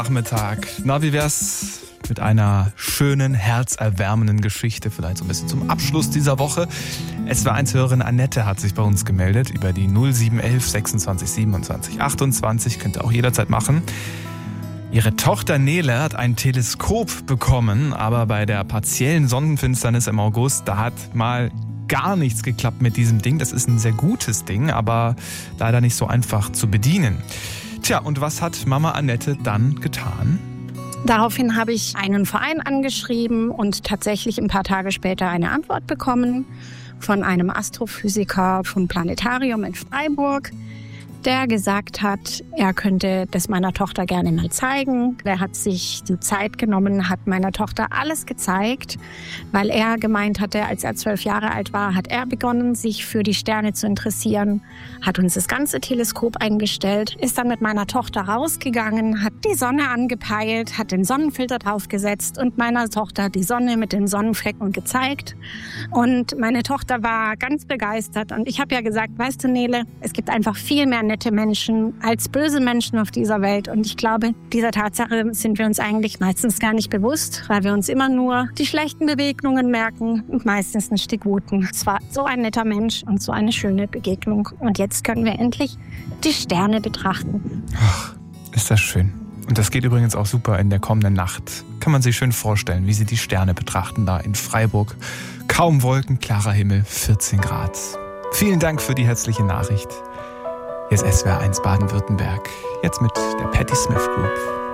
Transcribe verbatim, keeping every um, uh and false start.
Nachmittag. Na, wie wär's mit einer schönen, herzerwärmenden Geschichte, vielleicht so ein bisschen zum Abschluss dieser Woche? S W R eins-Hörerin Annette hat sich bei uns gemeldet über die null sieben elf sechsundzwanzig siebenundzwanzig achtundzwanzig. Könnt ihr auch jederzeit machen. Ihre Tochter Nele hat ein Teleskop bekommen, aber bei der partiellen Sonnenfinsternis im August, da hat mal gar nichts geklappt mit diesem Ding. Das ist ein sehr gutes Ding, aber leider nicht so einfach zu bedienen. Tja, und was hat Mama Annette dann getan? Daraufhin habe ich einen Verein angeschrieben und tatsächlich ein paar Tage später eine Antwort bekommen von einem Astrophysiker vom Planetarium in Freiburg, der gesagt hat, er könnte das meiner Tochter gerne mal zeigen. Der hat sich die Zeit genommen, hat meiner Tochter alles gezeigt, weil er gemeint hatte, als er zwölf Jahre alt war, hat er begonnen, sich für die Sterne zu interessieren, hat uns das ganze Teleskop eingestellt, ist dann mit meiner Tochter rausgegangen, hat die Sonne angepeilt, hat den Sonnenfilter draufgesetzt und meiner Tochter die Sonne mit den Sonnenflecken gezeigt. Und meine Tochter war ganz begeistert und ich habe ja gesagt, weißt du Nele, es gibt einfach viel mehr nette Menschen als böse Menschen auf dieser Welt. Und ich glaube, dieser Tatsache sind wir uns eigentlich meistens gar nicht bewusst, weil wir uns immer nur die schlechten Begegnungen merken und meistens nicht die guten. Es war so ein netter Mensch und so eine schöne Begegnung. Und jetzt können wir endlich die Sterne betrachten. Ach, ist das schön. Und das geht übrigens auch super in der kommenden Nacht. Kann man sich schön vorstellen, wie Sie die Sterne betrachten da in Freiburg. Kaum Wolken, klarer Himmel, vierzehn Grad. Vielen Dank für die herzliche Nachricht. Hier ist S W R eins Baden-Württemberg. Jetzt mit der Patti Smith Group.